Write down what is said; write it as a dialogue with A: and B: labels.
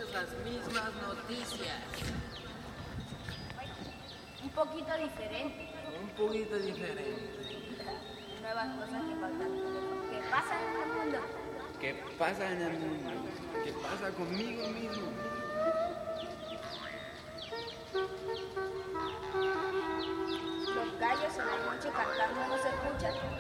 A: las mismas noticias.
B: Un poquito diferente.
A: Un poquito diferente.
B: Nuevas cosas que faltan. ¿Qué pasa en el mundo?
A: ¿Qué pasa en el mundo? ¿Qué pasa conmigo mismo?
B: Los gallos en la noche cantando no se escuchan.